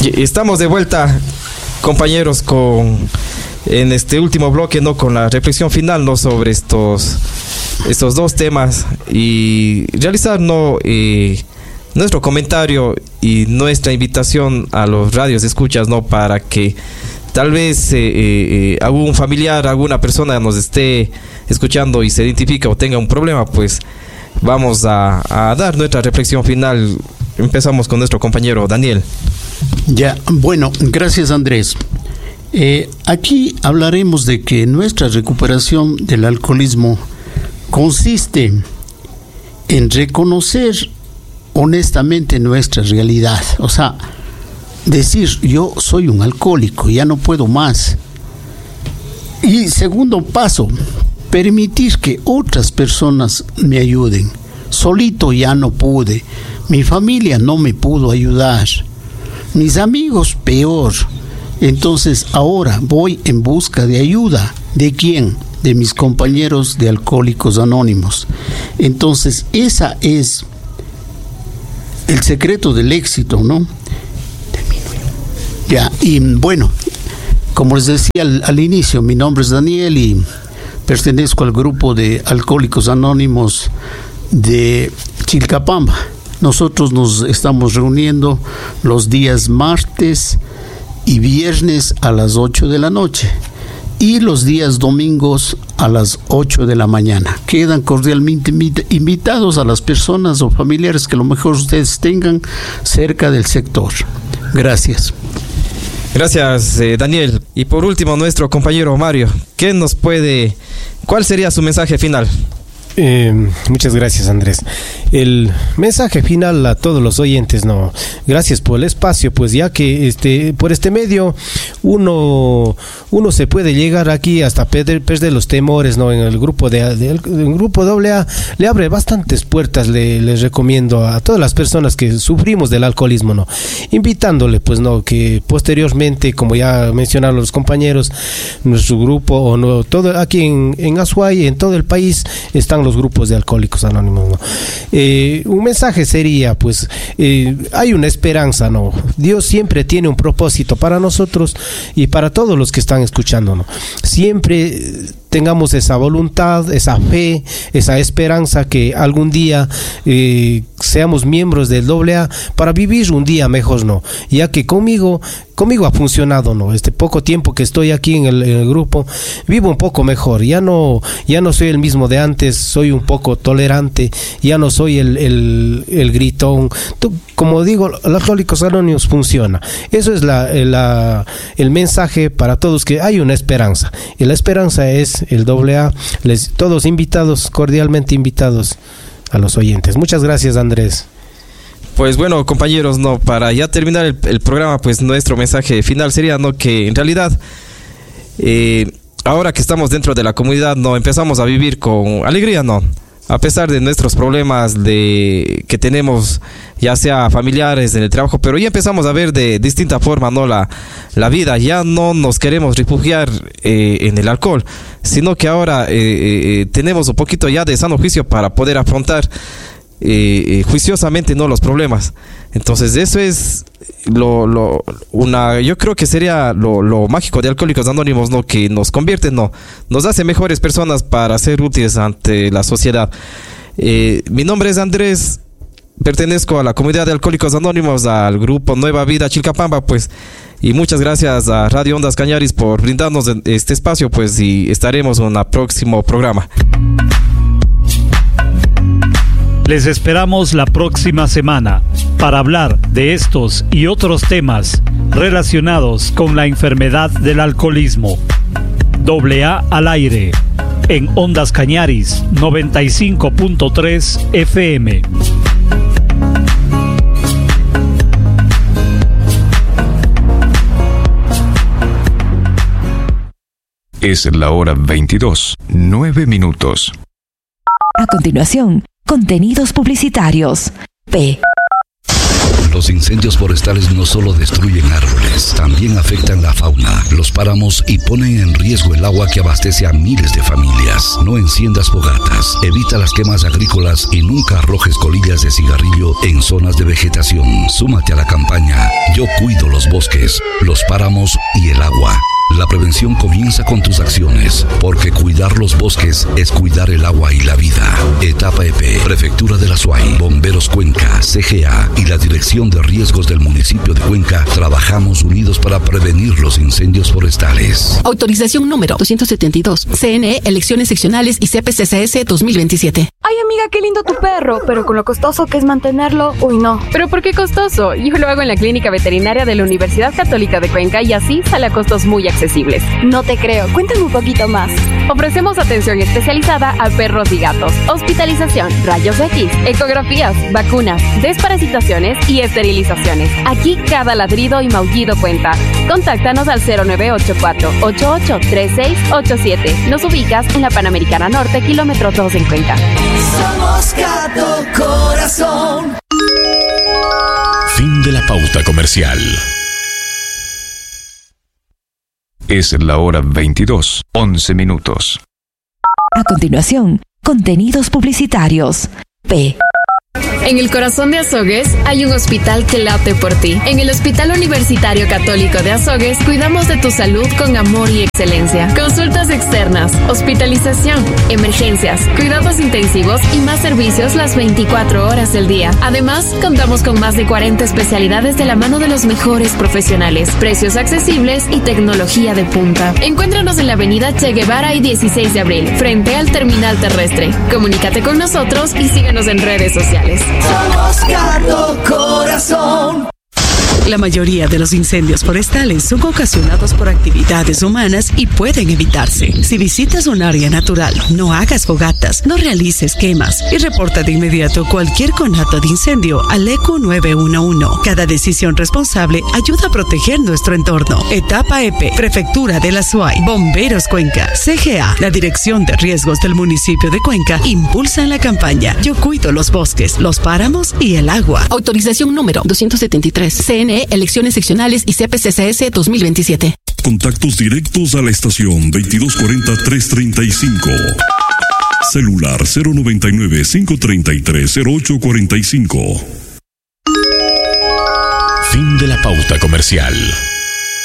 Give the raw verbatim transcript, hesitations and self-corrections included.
Estamos de vuelta, compañeros, con en este último bloque, no, con la reflexión final, no, sobre estos estos dos temas, y realizar, no, eh, nuestro comentario y nuestra invitación a los radios escuchas, no, para que tal vez eh, eh, algún familiar, alguna persona nos esté escuchando y se identifica o tenga un problema, pues vamos a, a dar nuestra reflexión final. Empezamos con nuestro compañero Daniel. Ya, bueno, gracias, Andrés. Eh, aquí hablaremos de que nuestra recuperación del alcoholismo consiste en reconocer honestamente nuestra realidad. O sea, decir, yo soy un alcohólico, ya no puedo más. Y segundo paso, permitir que otras personas me ayuden. Solito ya no pude, mi familia no me pudo ayudar, mis amigos peor. Entonces ahora voy en busca de ayuda. ¿De quién? De mis compañeros de Alcohólicos Anónimos. Entonces esa es el secreto del éxito, ¿no? Ya, y bueno, como les decía al, al inicio, mi nombre es Daniel y pertenezco al grupo de Alcohólicos Anónimos de Chilcapamba. Nosotros nos estamos reuniendo los días martes y viernes a las ocho de la noche y los días domingos a las ocho de la mañana. Quedan cordialmente invitados a las personas o familiares que a lo mejor ustedes tengan cerca del sector. Gracias. Gracias, eh, Daniel. Y por último, nuestro compañero Mario, ¿qué nos puede, cuál sería su mensaje final? Eh, muchas gracias, Andrés. El mensaje final a todos los oyentes, no, gracias por el espacio, pues ya que este por este medio uno uno se puede llegar aquí hasta perder, perder los temores, no, en el grupo de, de el, el grupo doble A le abre bastantes puertas. Le, les recomiendo a todas las personas que sufrimos del alcoholismo, no, invitándole, pues, no, que posteriormente, como ya mencionaron los compañeros, nuestro grupo o no, todo aquí en en Azuay, en todo el país están los grupos de Alcohólicos Anónimos, ¿no? Eh, un mensaje sería, pues, eh, hay una esperanza, ¿no? Dios siempre tiene un propósito para nosotros y para todos los que están escuchando, ¿no? Siempre tengamos esa voluntad, esa fe, esa esperanza que algún día eh, seamos miembros del doble A para vivir un día mejor, ¿no? Ya que conmigo conmigo ha funcionado, ¿no? Este poco tiempo que estoy aquí en el, en el grupo, vivo un poco mejor. Ya no ya no soy el mismo de antes, soy un poco tolerante, ya no soy el, el, el gritón. Tú, como digo, los Alcohólicos Anónimos funciona. Eso es la, la, el mensaje para todos, que hay una esperanza. Y la esperanza es el doble A. Les, todos invitados, cordialmente invitados a los oyentes. Muchas gracias, Andrés. Pues bueno, compañeros, no, para ya terminar el, el programa, pues nuestro mensaje final sería, no, que en realidad eh, ahora que estamos dentro de la comunidad, no, empezamos a vivir con alegría, no, a pesar de nuestros problemas de que tenemos, ya sea familiares, en el trabajo, pero ya empezamos a ver de distinta forma, no, la, la vida. Ya no nos queremos refugiar eh, en el alcohol, sino que ahora eh, eh, tenemos un poquito ya de sano juicio para poder afrontar Eh, eh, juiciosamente, no, los problemas. Entonces eso es lo, lo una yo creo que sería lo, lo mágico de Alcohólicos Anónimos, no, que nos convierte, no, nos hace mejores personas para ser útiles ante la sociedad. Eh, mi nombre es Andrés, pertenezco a la comunidad de Alcohólicos Anónimos, al grupo Nueva Vida Chilcapamba, pues, y muchas gracias a Radio Ondas Cañaris por brindarnos este espacio, pues, y estaremos en un próximo programa. Les esperamos la próxima semana para hablar de estos y otros temas relacionados con la enfermedad del alcoholismo. Doble A al aire en Ondas Cañaris noventa y cinco punto tres F M. Es la hora veintidós, nueve minutos. A continuación, contenidos publicitarios. P. Los incendios forestales no solo destruyen árboles, también afectan la fauna, los páramos y ponen en riesgo el agua que abastece a miles de familias. No enciendas fogatas, evita las quemas agrícolas y nunca arrojes colillas de cigarrillo en zonas de vegetación. Súmate a la campaña Yo cuido los bosques, los páramos y el agua. La prevención comienza con tus acciones, porque cuidar los bosques es cuidar el agua y la vida. Etapa E P, Prefectura de la Suay, Bomberos Cuenca, C G A y la Dirección de Riesgos del municipio de Cuenca trabajamos unidos para prevenir los incendios forestales. Autorización número doscientos setenta y dos. C N E, Elecciones Seccionales y C P C C S dos mil veintisiete. Ay, amiga, qué lindo tu perro, pero con lo costoso que es mantenerlo, uy, no. ¿Pero por qué costoso? Yo lo hago en la Clínica Veterinaria de la Universidad Católica de Cuenca y así sale a costos muy accesibles. No te creo, cuéntame un poquito más. Ofrecemos atención especializada a perros y gatos, hospitalización, rayos X, ecografías, vacunas, desparasitaciones y esterilizaciones. Aquí cada ladrido y maullido cuenta. Contáctanos al cero nueve ocho cuatro, ocho ocho tres seis ocho siete. Nos ubicas en la Panamericana Norte, kilómetro dos en Cuenca. Somos Gato Corazón. Fin de la pauta comercial. Es la hora veintidós, once minutos. A continuación, contenidos publicitarios. P. En el corazón de Azogues hay un hospital que late por ti. En el Hospital Universitario Católico de Azogues cuidamos de tu salud con amor y excelencia. Consultas externas, hospitalización, emergencias, cuidados intensivos y más servicios las veinticuatro horas del día. Además, contamos con más de cuarenta especialidades de la mano de los mejores profesionales, precios accesibles y tecnología de punta. Encuéntranos en la avenida Che Guevara y dieciséis de abril, frente al terminal terrestre. Comunícate con nosotros y síguenos en redes sociales. Somos Gato Corazón. La mayoría de los incendios forestales son ocasionados por actividades humanas y pueden evitarse. Si visitas un área natural, no hagas fogatas, no realices quemas y reporta de inmediato cualquier conato de incendio al E Q nueve uno uno. Cada decisión responsable ayuda a proteger nuestro entorno. Etapa E P, Prefectura de la Suay, Bomberos Cuenca, C G A, la Dirección de Riesgos del municipio de Cuenca impulsan la campaña Yo cuido los bosques, los páramos y el agua. Autorización número doscientos setenta y tres. C N E, Elecciones Seccionales y C P C C S dos mil veintisiete. Contactos directos a la estación veintidós cuarenta, trescientos treinta y cinco. Celular cero noventa y nueve, cinco treinta y tres, cero ocho cuarenta y cinco. Fin de la pauta comercial.